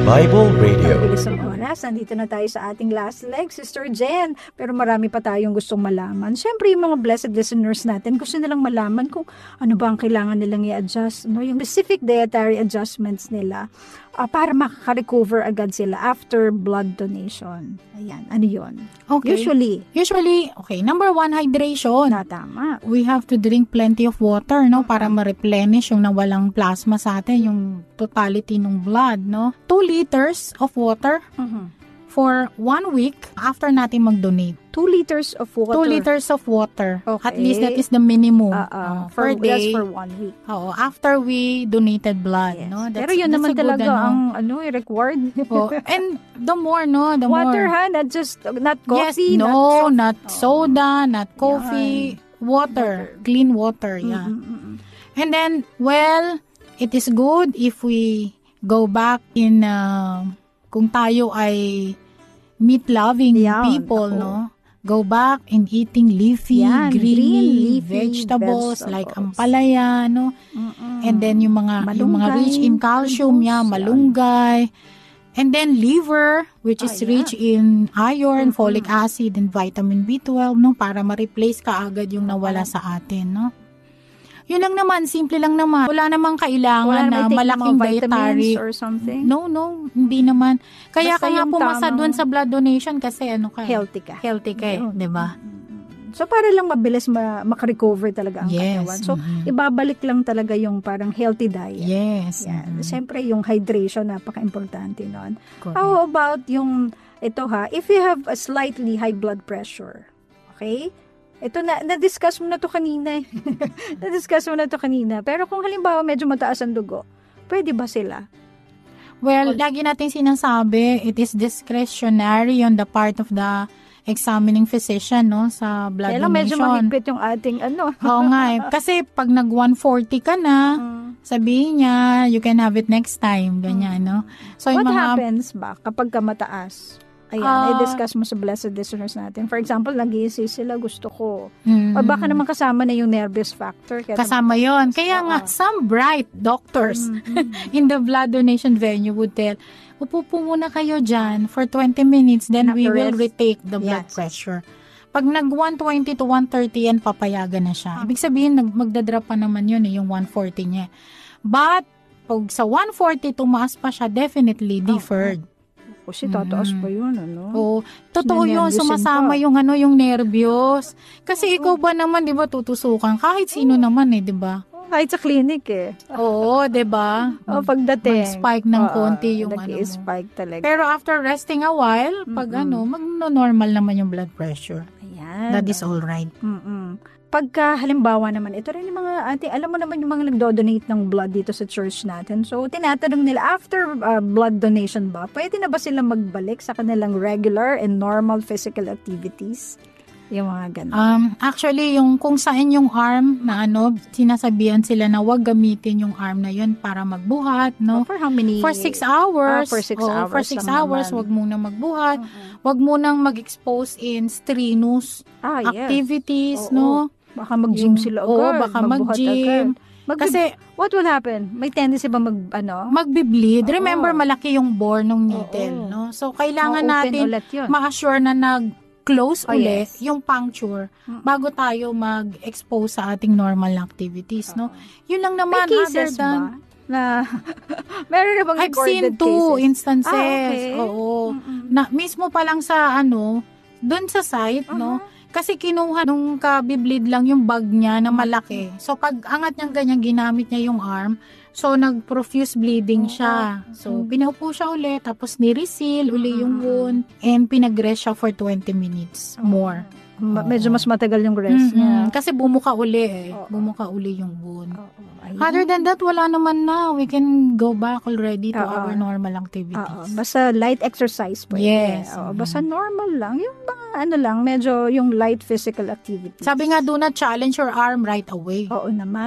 Bible Radio. Bilis ang oras, nandito na tayo sa ating last leg, Sister Jen. Pero marami pa tayong gustong malaman. Siyempre, yung mga blessed listeners natin, gusto nilang malaman kung ano ba ang kailangan nilang i-adjust, no? Yung specific dietary adjustments nila para makaka-recover agad sila after blood donation. Ayan, ano yun? Okay. Usually, okay, number 1, hydration. Tama. We have to drink plenty of water, no? Para ma-replenish yung nawalang plasma sa atin, yung totality ng blood, no? 2 liters of water for 1 week after natin mag-donate. 2 liters of water. 2 liters of water. Okay. At least that is the minimum per That's day. for 1 week. After we donated blood, Yes. no? Pero yun naman talaga ang required. And the more, no? The water, more. Not coffee, yes, not soda, not coffee. Yan. Water. Clean water, yeah. And then, well, it is good if we go back in, kung tayo ay meat-loving people, no? Go back in eating leafy, green leafy vegetables like ampalaya, no? And then yung mga rich in calcium, malunggay. And then liver, which is rich in iron, folic acid, and vitamin B12, no? Para ma-replace kaagad yung nawala sa atin, no? Yun lang naman, simple lang naman. Wala namang kailangan na malaking dietary or something. No, hindi naman. Kaya basta ka nga pumasa doon sa blood donation kasi healthy ka. Healthy ka, di ba? So, para lang mabilis makarecover talaga ang katawan. So, ibabalik lang talaga yung parang healthy diet. Yes. Yan. Siyempre, yung hydration, napaka-importante nun. How about yung, if you have a slightly high blood pressure, okay? Ito na-discuss mo na to kanina eh. Na-discuss mo na to kanina. Pero kung halimbawa medyo mataas ang dugo, pwede ba sila? Well, lagi natin sinasabi, it is discretionary on the part of the examining physician, no, sa blood donation. Medyo mahigpit yung ating Oo nga eh. Kasi pag nag-140 ka na, sabihin niya, you can have it next time. Ganyan, no? So, what happens ba kapag ka mataas? Ayan, i-discuss mo sa blessed listeners natin. For example, nag-iisip sila, gusto ko. O baka naman kasama na yung nervous factor. Kasama yon. Kaya nga, some bright doctors in the blood donation venue would tell, upo po muna kayo dyan for 20 minutes, then we will retake the blood pressure. Pag nag-120 to 130 yan, papayagan na siya. Ibig sabihin, magdadrop pa naman yun, yung 140 niya. But, pag sa 140 tumaas pa siya, definitely deferred. Kasi tataas pa yun, Oo. Totoo yun, sumasama yung yung nervyos. Kasi ikaw ba naman, di ba, tutusukan? Kahit sino naman di ba? Kahit sa clinic Oo, di ba? Pagdating. Mag-spike ng konti yung spike talaga. Pero after resting a while, pag mag-normal naman yung blood pressure. Ayan. That is all right. Pagka halimbawa naman, ito rin yung mga alam mo naman yung mga nagdo-donate ng blood dito sa church natin. So, tinatanong nila, after blood donation ba, pwede na ba sila magbalik sa kanilang regular and normal physical activities? Yung mga ganun. Actually, yung kung saan yung arm na sinasabihan sila na wag gamitin yung arm na yun para magbuhat, no? For how many? For 6 hours. For 6 hours. For 6 hours, wag muna magbuhat. Wag munang mag-expose in strenuous activities, no? Baka mag-gym sila agad. Oo, baka mag-gym. Kasi, what will happen? May tendency ba magbi-bleed? Remember, malaki yung bore ng needle, no? So, kailangan natin ma-assure na nag-close ulit yung puncture bago tayo mag-expose sa ating normal activities, no? Yun lang naman. May cases ba? Na meron na bang I've seen 2 instances. Oo. Na, mismo pa lang sa doon sa site, no? Kasi kinuha nung kabibleed lang yung bag niya na malaki. So, pag angat niyang ganyan, ginamit niya yung arm. So, nag-profuse bleeding siya. So, pinaupo siya ulit. Tapos, ni-reseal uli yung wound. And pinag-rest siya for 20 minutes more. Medyo mas matagal yung rest niya. Kasi bumuka uli Bumuka uli yung wound. Other than that, wala naman na. We can go back already to our normal activities. Basta light exercise po. Yes. Basta normal lang. Yung lang, medyo yung light physical activity. Sabi nga, do not challenge your arm right away. Oo naman.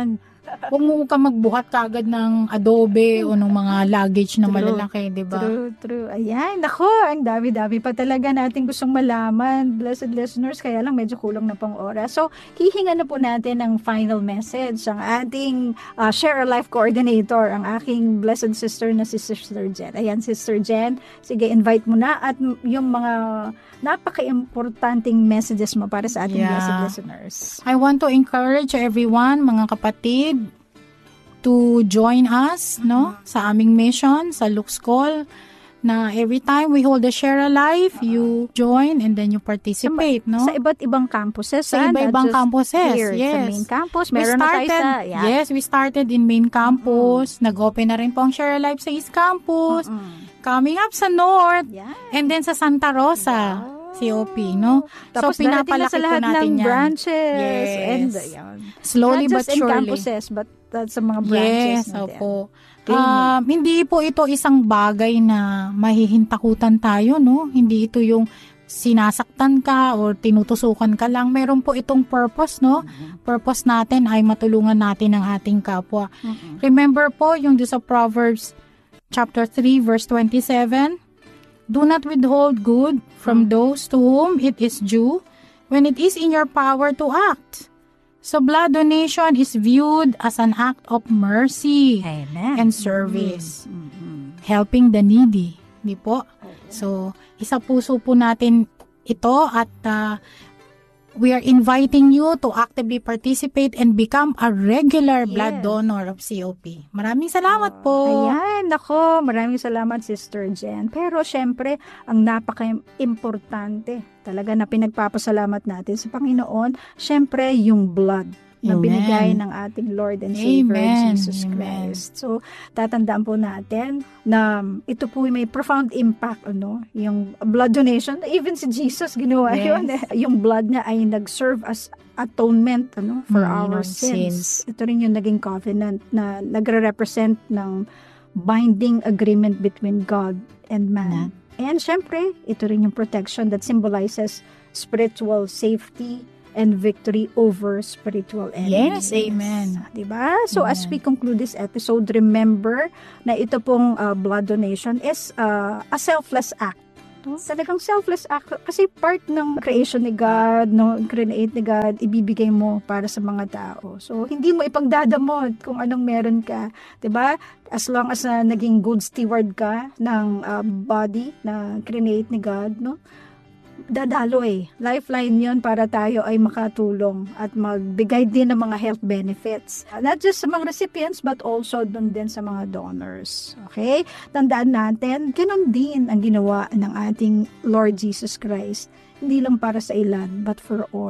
Huwag mo ka magbuhat kagad ng adobe o ng mga luggage na malalaki, di ba? True. Ayan, nako, ang dami-dami pa talaga natin gustong malaman, blessed listeners, kaya lang medyo kulang na pang oras. So, hihinga na po natin ng final message ang ating Share a Life Coordinator, ang aking blessed sister na si Sister Jen. Ayan, Sister Jen, sige, invite mo na at yung mga napaka-importanting messages mo para sa ating blessed listeners. I want to encourage everyone, mga kapatid, to join us, no, sa aming mission, sa Luke's Call, na every time we hold a Share a Life, you join and then you participate, no? Sa iba't ibang campuses. Sa iba-ibang campuses, here, yes. Sa main campus, meron na tayo sa... Yeah. Yes, we started in main campus. Nag-open na rin po ang Share a Life sa East Campus. Coming up sa North. Yeah. And then sa Santa Rosa. COP, no? Tapos so, pinapalaki na sa lahat po natin ng yan. branches. Yes. And, slowly not but just in surely. campuses, but sa mga branches. Yes, opo. Hindi po ito isang bagay na mahihintakutan tayo, no? Hindi ito yung sinasaktan ka or tinutusukan ka lang. Meron po itong purpose, no? Purpose natin ay matulungan natin ang ating kapwa. Remember po yung sa Proverbs chapter 3 verse 27, do not withhold good from those to whom it is due when it is in your power to act. So blood donation is viewed as an act of mercy. Amen. And service. Helping the needy. Di po? So, isa puso po natin ito at we are inviting you to actively participate and become a regular blood donor of COP. Maraming salamat po. Ayan, nako, maraming salamat Sister Jen. Pero syempre, ang napaka-importante talaga na pinagpapasalamat natin sa Panginoon, syempre yung blood na binigay ng ating Lord and Savior Jesus Christ. So, tatandaan po natin na ito po may profound impact, yung blood donation. Even si Jesus ginawa yun. Yung blood niya ay nag-serve as atonement for our sins. Ito rin yung naging covenant na nagre-represent ng binding agreement between God and man. And syempre, ito rin yung protection that symbolizes spiritual safety and victory over spiritual enemies. Yes, amen. Diba? So, as we conclude this episode, remember na ito pong blood donation is a selfless act. Talagang selfless act. Kasi part ng creation ni God, create ni God, ibibigay mo para sa mga tao. So, hindi mo ipagdadamot kung anong meron ka. Diba? As long as naging good steward ka ng body na create ni God, dadalo Lifeline yon para tayo ay makatulong at magbigay din ng mga health benefits. Not just sa mga recipients but also dun din sa mga donors. Okay? Tandaan natin, ganun din ang ginawa ng ating Lord Jesus Christ. Hindi lang para sa ilan but for all.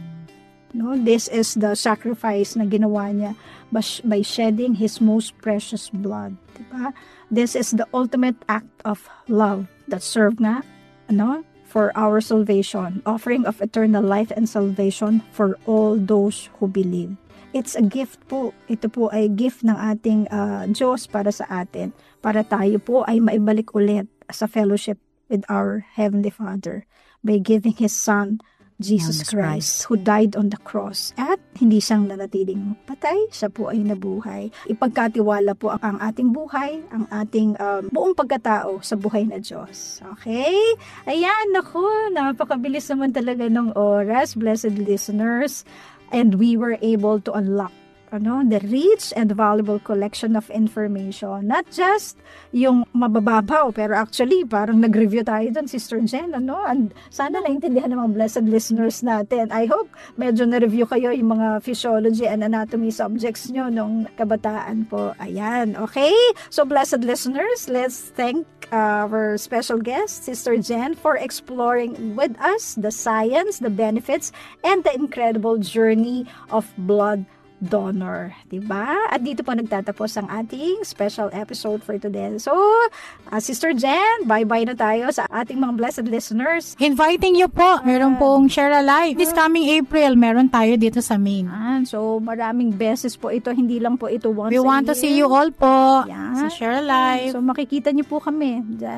This is the sacrifice na ginawa niya by shedding His most precious blood. Diba? This is the ultimate act of love that served for our salvation, offering of eternal life and salvation for all those who believe. It's a gift po. Ito po ay gift ng ating Diyos para sa atin, para tayo po ay maibalik ulit sa fellowship with our Heavenly Father by giving His Son, Jesus Christ, who died on the cross at hindi siyang nanatiling patay, siya po ay nabuhay. Ipagkatiwala po ang ating buhay, ang ating buong pagkatao sa buhay na Diyos. Okay? Ayan, naku, napakabilis naman talaga ng oras, blessed listeners, and we were able to unlock the rich and valuable collection of information. Not just yung mabababaw, pero actually, parang nag-review tayo dun, Sister Jen, And sana naintindihan ng mga blessed listeners natin. I hope medyo na-review kayo yung mga physiology and anatomy subjects nyo nung kabataan po. Ayan, okay? So, blessed listeners, let's thank our special guest, Sister Jen, for exploring with us the science, the benefits, and the incredible journey of blood donor, diba? At dito po nagtatapos ang ating special episode for today. So, Sister Jen, bye-bye na tayo sa ating mga blessed listeners. Inviting you po. Meron pong Share a Life. This coming April, meron tayo dito sa Maine. So, maraming beses po ito. Hindi lang po ito once We want to see you all po sa Share a Life. So, makikita niyo po kami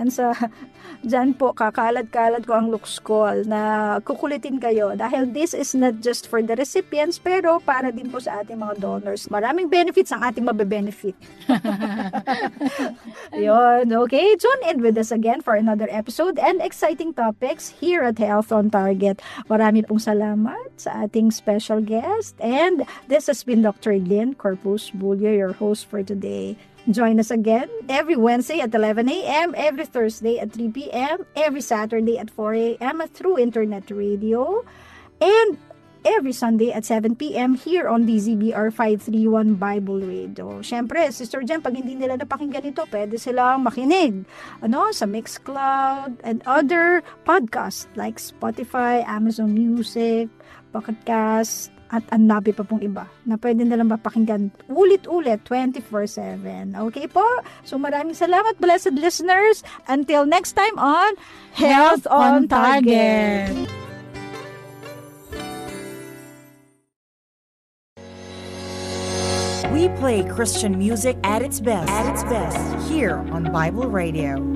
dyan po, kakalad-kalad ko ang Luke's Call na kukulitin kayo. Dahil this is not just for the recipients, pero para din po sa ating ating mga donors. Maraming benefits ang ating mabe-benefit. Yun, okay? Tune in with us again for another episode and exciting topics here at Health on Target. Marami pong salamat sa ating special guest. And this has been Dr. Lynn Corpus Bulyo, your host for today. Join us again every Wednesday at 11 a.m., every Thursday at 3 p.m., every Saturday at 4 a.m. through internet radio, and every Sunday at 7 p.m. here on DZBR 531 Bible Radio. Siyempre, Sister Jen, pag hindi nila napakinggan ito, pwede silang makinig sa Mixcloud and other podcasts like Spotify, Amazon Music, Pocket Cast, at ang nabi pa pong iba na pwede nilang mapakinggan ulit-ulit 24/7. Okay po? So maraming salamat, blessed listeners. Until next time on Health on Target. We play Christian music at its best here on Bible Radio.